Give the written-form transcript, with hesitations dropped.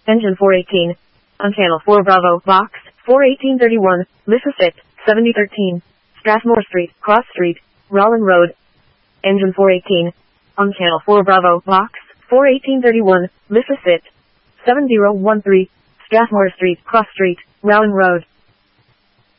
Engine 418. On Channel 4 Bravo, Box 41831, Mississippi, 7013. Strathmore Street, Cross Street, Rollin Road. Engine 418. On Channel 4 Bravo, Box 41831, Mississippi, 7013. Strathmore Street, Cross Street, Rollin Road.